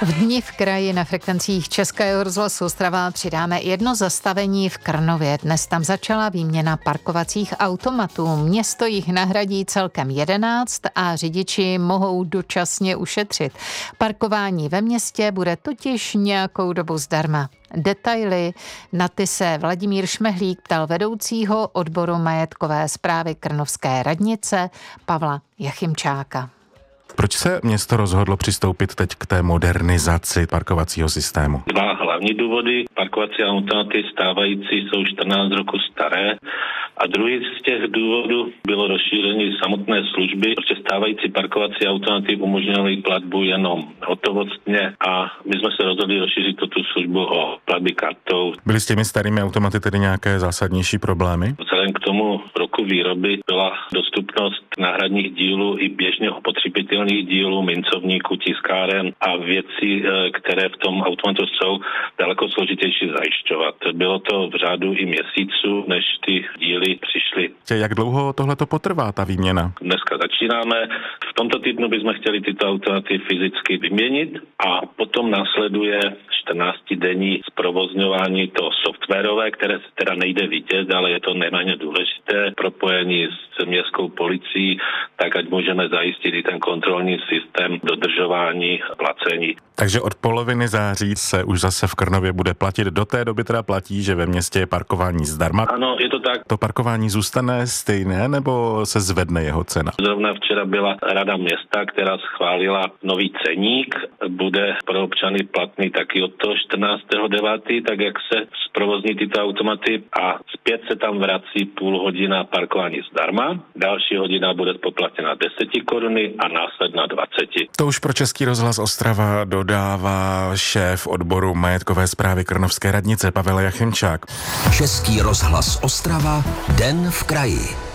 V dni v kraji na frekvencích Českého rozhlasu Ostrava přidáme jedno zastavení v Krnově. Dnes tam začala výměna parkovacích automatů. Město jich nahradí celkem 11 a řidiči mohou dočasně ušetřit. Parkování ve městě bude totiž nějakou dobu zdarma. Detaily na ty se Vladimír Šmehlík ptal vedoucího odboru majetkové správy krnovské radnice Pavla Jachimčáka. Proč se město rozhodlo přistoupit teď k té modernizaci parkovacího systému? Dva hlavní důvody. Parkovací automaty stávající jsou 14 roku staré a druhý z těch důvodů bylo rozšíření samotné služby, protože stávající parkovací automaty umožňovaly platbu jenom hotovostně a my jsme se rozhodli rozšířit tu službu o platby kartou. Byly s těmi starými automaty tedy nějaké zásadnější problémy? Vzhledem k tomu roku výroby byla dostupnost náhradních dílů i běžně opotřebitelných dílů, mincovníků, tiskáren a věcí, které v tom automatu jsou, daleko složitější zajišťovat. Bylo to v řádu i měsíců, než ty díly přišly. Jak dlouho tohleto potrvá, ta výměna? Dneska začínáme. V tomto týdnu bychom chtěli tyto automaty fyzicky vyměnit a potom následuje 14denní zprovozňování to softwarové, které se teda nejde vidět, ale je to neméně důležité propojení s městskou policií, tak ať můžeme zajistit i ten kontrolní systém dodržování placení. Takže od poloviny září se už zase v Krnově bude platit. Do té doby teda platí, že ve městě je parkování zdarma. Ano, je to tak. To parkování zůstane stejné, nebo se zvedne jeho cena? Zrovna včera byla Rada města, která schválila nový ceník. Bude pro občany platný taky od toho 14.9., tak jak se zprovozní tyto automaty a zpět se tam vrací půl hodina parkování zdarma. Další hodina bude spoplatněna 10 koruny a následná 20. To už pro Český rozhlas Ostrava dodává šéf odboru majetkové správy Krnovské radnice Pavel Jachimčák. Český rozhlas Ostrava, den v kraji.